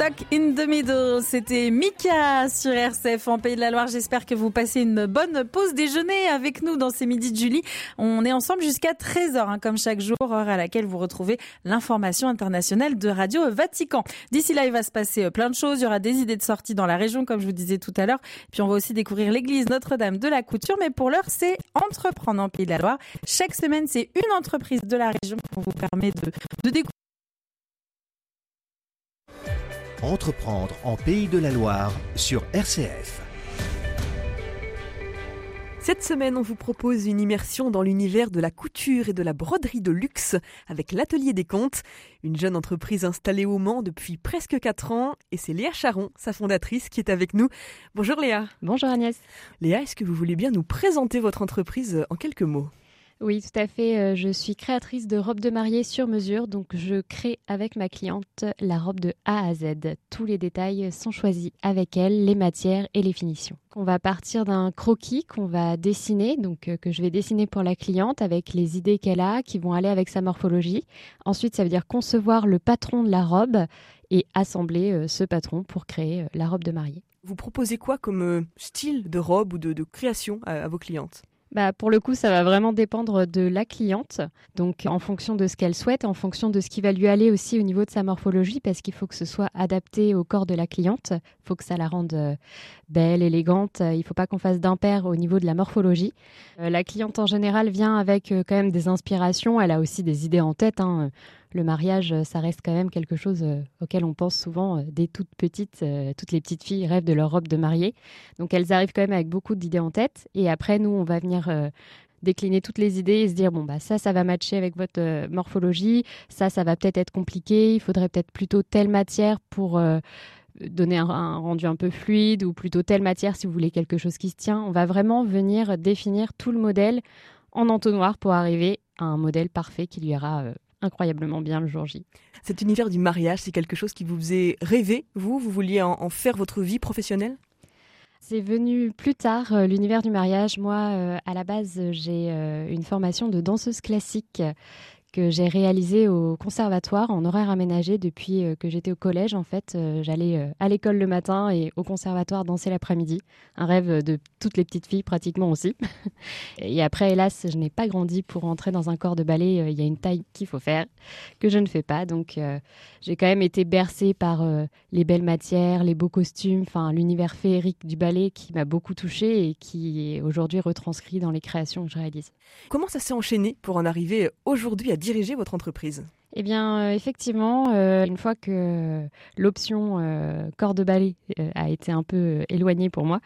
Stuck in the Middle, c'était Mika sur RCF en Pays de la Loire. J'espère que vous passez une bonne pause déjeuner avec nous dans ces midis de Julie. On est ensemble jusqu'à 13h, comme chaque jour, heure à laquelle vous retrouvez l'information internationale de Radio Vatican. D'ici là, il va se passer plein de choses. Il y aura des idées de sortie dans la région, comme je vous disais tout à l'heure. Puis on va aussi découvrir l'église Notre-Dame de la Couture. Mais pour l'heure, c'est Entreprendre en Pays de la Loire. Chaque semaine, c'est une entreprise de la région qui vous permet de découvrir. Entreprendre en Pays de la Loire sur RCF. Cette semaine, on vous propose une immersion dans l'univers de la couture et de la broderie de luxe avec l'Atelier des Contes, une jeune entreprise installée au Mans depuis presque 4 ans. Et c'est Léa Charon, sa fondatrice, qui est avec nous. Bonjour Léa. Bonjour Agnès. Léa, est-ce que vous voulez bien nous présenter votre entreprise en quelques mots ? Oui, tout à fait. Je suis créatrice de robes de mariée sur mesure. Donc, je crée avec ma cliente la robe de A à Z. Tous les détails sont choisis avec elle, les matières et les finitions. On va partir d'un croquis qu'on va dessiner, donc que je vais dessiner pour la cliente avec les idées qu'elle a, qui vont aller avec sa morphologie. Ensuite, ça veut dire concevoir le patron de la robe et assembler ce patron pour créer la robe de mariée. Vous proposez quoi comme style de robe ou de création à vos clientes ? Pour le coup, ça va vraiment dépendre de la cliente. Donc, en fonction de ce qu'elle souhaite, en fonction de ce qui va lui aller aussi au niveau de sa morphologie, parce qu'il faut que ce soit adapté au corps de la cliente. Il faut que ça la rende belle, élégante. Il ne faut pas qu'on fasse d'impair au niveau de la morphologie. La cliente, en général, vient avec quand même des inspirations. Elle a aussi des idées en tête, Le mariage, ça reste quand même quelque chose auquel on pense souvent dès toutes petites. Toutes les petites filles rêvent de leur robe de mariée. Donc, elles arrivent quand même avec beaucoup d'idées en tête. Et après, nous, on va venir décliner toutes les idées et se dire, ça va matcher avec votre morphologie. Ça va peut-être être compliqué. Il faudrait peut-être plutôt telle matière pour donner un rendu un peu fluide ou plutôt telle matière si vous voulez quelque chose qui se tient. On va vraiment venir définir tout le modèle en entonnoir pour arriver à un modèle parfait qui lui ira incroyablement bien le jour J. Cet univers du mariage, c'est quelque chose qui vous faisait rêver, vous vouliez en faire votre vie professionnelle ? C'est venu plus tard, l'univers du mariage. Moi, à la base, j'ai une formation de danseuse classique que j'ai réalisée au conservatoire en horaire aménagé depuis que j'étais au collège. En fait, j'allais à l'école le matin et au conservatoire danser l'après-midi. Un rêve de toutes les petites filles pratiquement aussi. Et après, hélas, je n'ai pas grandi pour entrer dans un corps de ballet. Il y a une taille qu'il faut faire, que je ne fais pas. Donc, j'ai quand même été bercée par les belles matières, les beaux costumes, l'univers féerique du ballet qui m'a beaucoup touchée et qui est aujourd'hui retranscrit dans les créations que je réalise. Comment ça s'est enchaîné pour en arriver aujourd'hui à diriger votre entreprise ? Eh bien, effectivement, une fois que l'option corps de ballet a été un peu éloignée pour moi,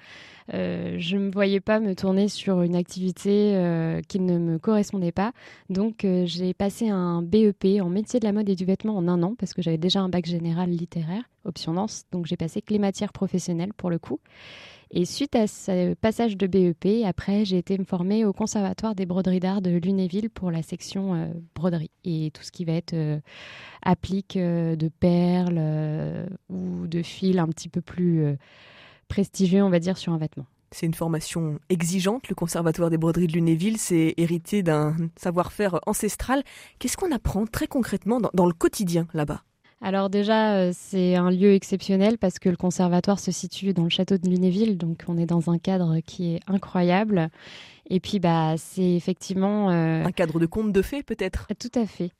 je ne me voyais pas me tourner sur une activité qui ne me correspondait pas. Donc, j'ai passé un BEP en métier de la mode et du vêtement en 1 an parce que j'avais déjà un bac général littéraire, option danse. Donc, j'ai passé que les matières professionnelles pour le coup. Et suite à ce passage de BEP, après, j'ai été me former au Conservatoire des broderies d'art de Lunéville pour la section broderie. Et tout ce qui va être applique de perles ou de fils un petit peu plus prestigieux, on va dire, sur un vêtement. C'est une formation exigeante, le Conservatoire des broderies de Lunéville. C'est hérité d'un savoir-faire ancestral. Qu'est-ce qu'on apprend très concrètement dans le quotidien là-bas ? Alors déjà, c'est un lieu exceptionnel parce que le conservatoire se situe dans le château de Lunéville, donc on est dans un cadre qui est incroyable. Et puis, c'est effectivement... Un cadre de conte de fées, peut-être ? Tout à fait.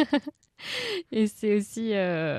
Et c'est aussi,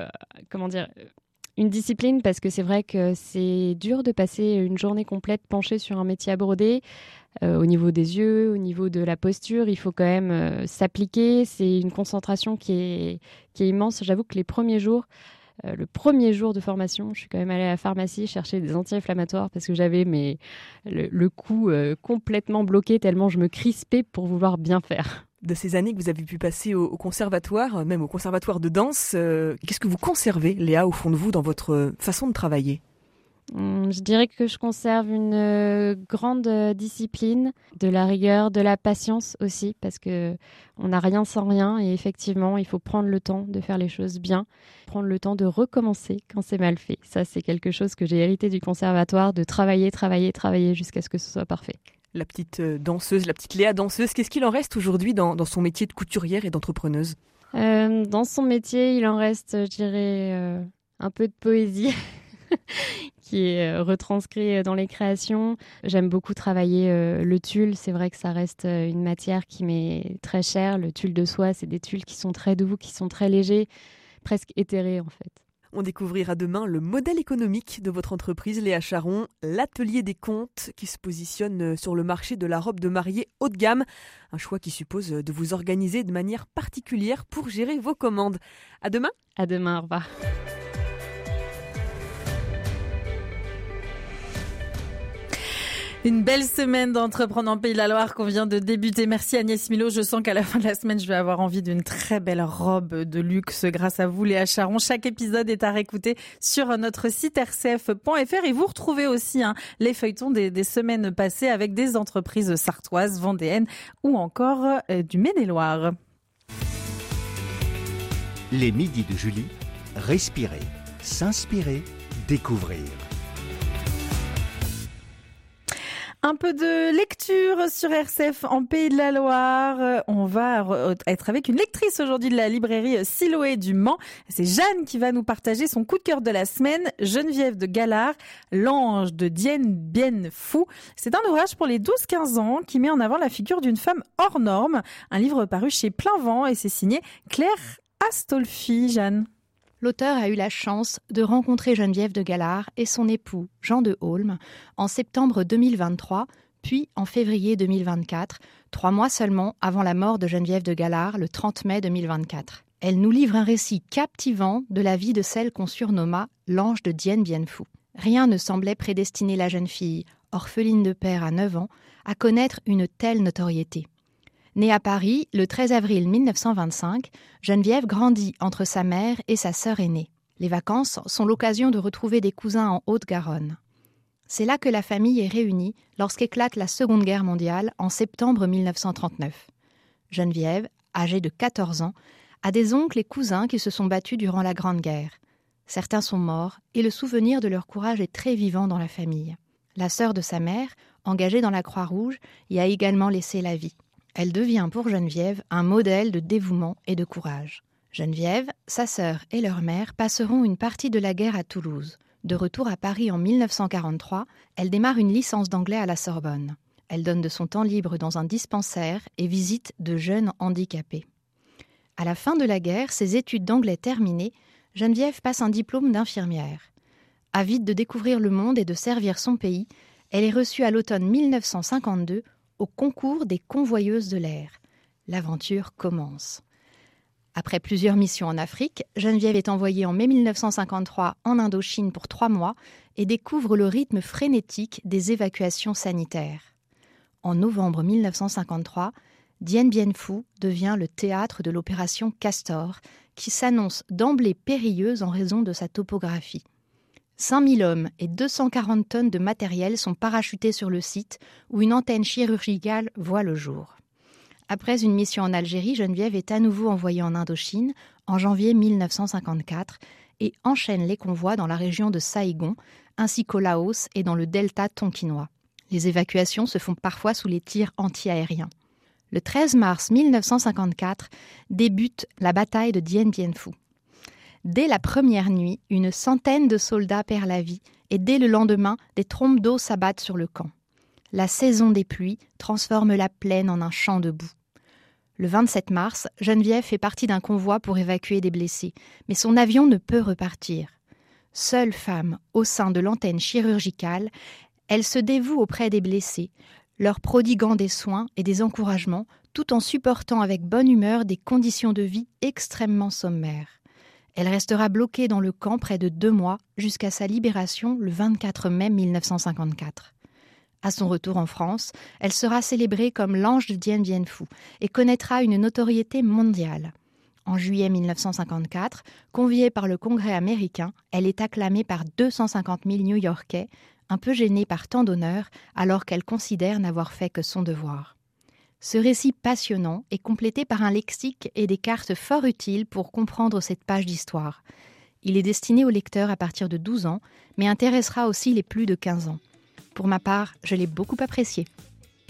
une discipline parce que c'est vrai que c'est dur de passer une journée complète penchée sur un métier à broder. Au niveau des yeux, au niveau de la posture, il faut quand même s'appliquer. C'est une concentration qui est immense. J'avoue que les premiers jours, le premier jour de formation, je suis quand même allée à la pharmacie chercher des anti-inflammatoires parce que j'avais le cou complètement bloqué tellement je me crispais pour vouloir bien faire. De ces années que vous avez pu passer au conservatoire, même au conservatoire de danse, qu'est-ce que vous conservez, Léa, au fond de vous, dans votre façon de travailler ? Je dirais que je conserve une grande discipline, de la rigueur, de la patience aussi, parce que on n'a rien sans rien et effectivement, il faut prendre le temps de faire les choses bien, prendre le temps de recommencer quand c'est mal fait. Ça, c'est quelque chose que j'ai hérité du conservatoire, de travailler jusqu'à ce que ce soit parfait. La petite danseuse, la petite Léa danseuse, qu'est-ce qu'il en reste aujourd'hui dans son métier de couturière et d'entrepreneuse ? Dans son métier, il en reste, je dirais... un peu de poésie qui est retranscrit dans les créations. J'aime beaucoup travailler le tulle. C'est vrai que ça reste une matière qui m'est très chère. Le tulle de soie, c'est des tulles qui sont très doux, qui sont très légers, presque éthérés en fait. On découvrira demain le modèle économique de votre entreprise, Léa Charon, l'atelier des comptes qui se positionne sur le marché de la robe de mariée haut de gamme. Un choix qui suppose de vous organiser de manière particulière pour gérer vos commandes. À demain. À demain, au revoir. Une belle semaine d'entreprendre en Pays de la Loire qu'on vient de débuter. Merci Agnès Milo. Je sens qu'à la fin de la semaine, je vais avoir envie d'une très belle robe de luxe grâce à vous, Léa Charon. Chaque épisode est à réécouter sur notre site rcf.fr et vous retrouvez aussi les feuilletons des semaines passées avec des entreprises sartoises, vendéennes ou encore du Maine-et-Loire. Les midis de Julie, respirer, s'inspirer, découvrir. Un peu de lecture sur RCF en Pays de la Loire. On va être avec une lectrice aujourd'hui de la librairie Siloé du Mans. C'est Jeanne qui va nous partager son coup de cœur de la semaine, Geneviève de Galard, L'ange de Dien Bien Phu. C'est un ouvrage pour les 12-15 ans qui met en avant la figure d'une femme hors norme. Un livre paru chez Plein Vent et c'est signé Claire Astolfi. Jeanne. L'auteur a eu la chance de rencontrer Geneviève de Galard et son époux Jean de Holm en septembre 2023, puis en février 2024, 3 mois seulement avant la mort de Geneviève de Galard le 30 mai 2024. Elle nous livre un récit captivant de la vie de celle qu'on surnomma l'ange de Dien Bien Phu. Rien ne semblait prédestiner la jeune fille, orpheline de père à 9 ans, à connaître une telle notoriété. Née à Paris le 13 avril 1925, Geneviève grandit entre sa mère et sa sœur aînée. Les vacances sont l'occasion de retrouver des cousins en Haute-Garonne. C'est là que la famille est réunie lorsqu'éclate la Seconde Guerre mondiale en septembre 1939. Geneviève, âgée de 14 ans, a des oncles et cousins qui se sont battus durant la Grande Guerre. Certains sont morts et le souvenir de leur courage est très vivant dans la famille. La sœur de sa mère, engagée dans la Croix-Rouge, y a également laissé la vie. Elle devient pour Geneviève un modèle de dévouement et de courage. Geneviève, sa sœur et leur mère passeront une partie de la guerre à Toulouse. De retour à Paris en 1943, elle démarre une licence d'anglais à la Sorbonne. Elle donne de son temps libre dans un dispensaire et visite de jeunes handicapés. À la fin de la guerre, ses études d'anglais terminées, Geneviève passe un diplôme d'infirmière. Avide de découvrir le monde et de servir son pays, elle est reçue à l'automne 1952 au concours des convoyeuses de l'air. L'aventure commence. Après plusieurs missions en Afrique, Geneviève est envoyée en mai 1953 en Indochine pour 3 mois et découvre le rythme frénétique des évacuations sanitaires. En novembre 1953, Dien Bien Phu devient le théâtre de l'opération Castor, qui s'annonce d'emblée périlleuse en raison de sa topographie. 5000 hommes et 240 tonnes de matériel sont parachutés sur le site où une antenne chirurgicale voit le jour. Après une mission en Algérie, Geneviève est à nouveau envoyée en Indochine en janvier 1954 et enchaîne les convois dans la région de Saïgon ainsi qu'au Laos et dans le delta tonkinois. Les évacuations se font parfois sous les tirs anti-aériens. Le 13 mars 1954 débute la bataille de Dien Bien Phu. Dès la première nuit, une centaine de soldats perd la vie et dès le lendemain, des trombes d'eau s'abattent sur le camp. La saison des pluies transforme la plaine en un champ de boue. Le 27 mars, Geneviève fait partie d'un convoi pour évacuer des blessés, mais son avion ne peut repartir. Seule femme au sein de l'antenne chirurgicale, elle se dévoue auprès des blessés, leur prodiguant des soins et des encouragements, tout en supportant avec bonne humeur des conditions de vie extrêmement sommaires. Elle restera bloquée dans le camp près de 2 mois jusqu'à sa libération le 24 mai 1954. À son retour en France, elle sera célébrée comme l'ange de Dien Bien Phu et connaîtra une notoriété mondiale. En juillet 1954, conviée par le Congrès américain, elle est acclamée par 250 000 New-Yorkais, un peu gênés par tant d'honneur alors qu'elle considère n'avoir fait que son devoir. Ce récit passionnant est complété par un lexique et des cartes fort utiles pour comprendre cette page d'histoire. Il est destiné aux lecteurs à partir de 12 ans, mais intéressera aussi les plus de 15 ans. Pour ma part, je l'ai beaucoup apprécié.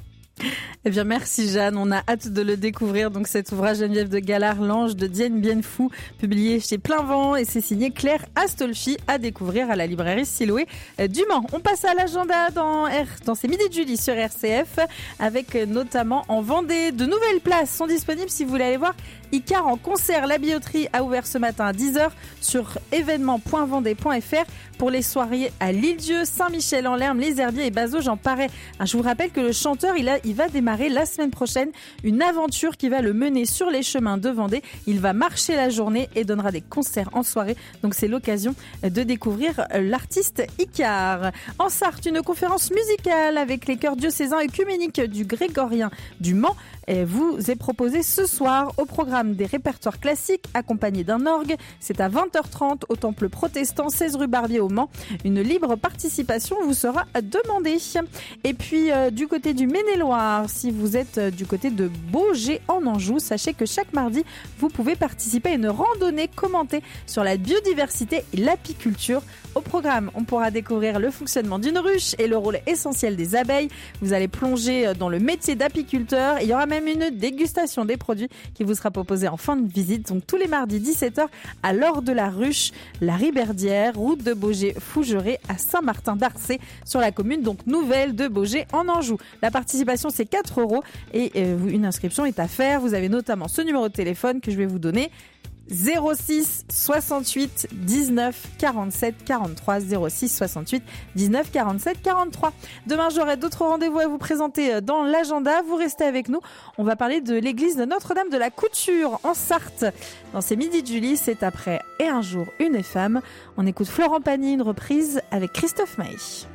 Eh bien, merci Jeanne. On a hâte de le découvrir. Donc, cet ouvrage Geneviève de Galard, L'Ange de Dien Bien Phu, publié chez Plein Vent, et c'est signé Claire Astolfi, à découvrir à la librairie Siloé du Mans. On passe à l'agenda dans ces Midi de Julie sur RCF, avec notamment en Vendée, de nouvelles places sont disponibles si vous voulez aller voir Icar en concert. La billetterie a ouvert ce matin à 10h sur événement.vendée.fr pour les soirées à l'Île-Dieu, Saint-Michel-en-Lerme, Les Herbiers et Bazos. J'en parais. Je vous rappelle que le chanteur, il va démarrer la semaine prochaine une aventure qui va le mener sur les chemins de Vendée. Il va marcher la journée et donnera des concerts en soirée. Donc c'est l'occasion de découvrir l'artiste Icar. En Sarthe, une conférence musicale avec les chœurs diocésains œcuméniques du Grégorien du Mans vous est proposée ce soir. Au programme des répertoires classiques accompagnés d'un orgue. C'est à 20h30 au Temple protestant 16 rue Barbier au Mans. Une libre participation vous sera demandée. Et puis du côté du Maine-et-Loire, si vous êtes du côté de Baugé en Anjou, sachez que chaque mardi vous pouvez participer à une randonnée commentée sur la biodiversité et l'apiculture. Au programme, on pourra découvrir le fonctionnement d'une ruche et le rôle essentiel des abeilles. Vous allez plonger dans le métier d'apiculteur. Il y aura même une dégustation des produits qui vous sera proposée en fin de visite. Donc tous les mardis 17h à l'Or de la Ruche, la Riberdière, route de Baugé-Fougeray à Saint-Martin-d'Arcé sur la commune donc nouvelle de Baugé en Anjou. La participation c'est 4 € et une inscription est à faire. Vous avez notamment ce numéro de téléphone que je vais vous donner. 06 68 19 47 43 06 68 19 47 43. Demain j'aurai d'autres rendez-vous à vous présenter dans l'agenda. Vous restez avec nous. On va parler de l'église de Notre-Dame de la Couture en Sarthe. Dans ces Midi de Julie, c'est après Et un jour une femme. On écoute Florent Pagny, une reprise avec Christophe Maé.